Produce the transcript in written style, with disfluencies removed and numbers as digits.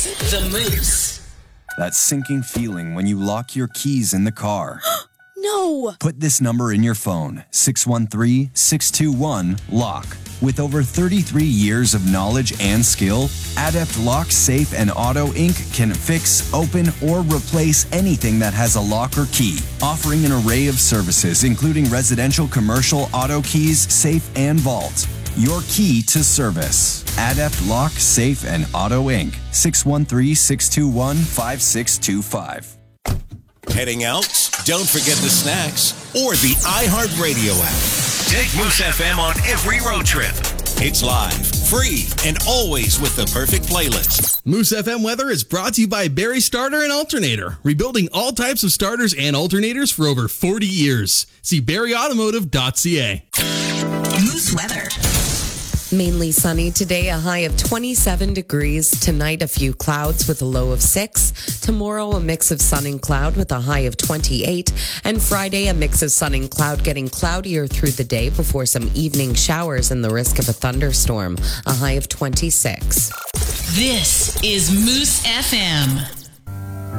is The Moose. That sinking feeling when you lock your keys in the car. No! Put this number in your phone, 613-621-LOCK. With over 33 years of knowledge and skill, Adept Lock, Safe, and Auto Inc. can fix, open, or replace anything that has a lock or key. Offering an array of services, including residential, commercial, auto keys, safe, and vault. Your key to service. Adept Lock, Safe, and Auto Inc. 613-621-5625. Heading out? Don't forget the snacks or the iHeartRadio app. Take Moose FM on every road trip. It's live, free, and always with the perfect playlist. Moose FM weather is brought to you by Barry Starter and Alternator, rebuilding all types of starters and alternators for over 40 years. See barryautomotive.ca. Moose weather. Mainly sunny today, a high of 27 degrees. Tonight, a few clouds with a low of 6. Tomorrow, a mix of sun and cloud with a high of 28. And Friday, a mix of sun and cloud, getting cloudier through the day before some evening showers and the risk of a thunderstorm, a high of 26. This is Moose FM.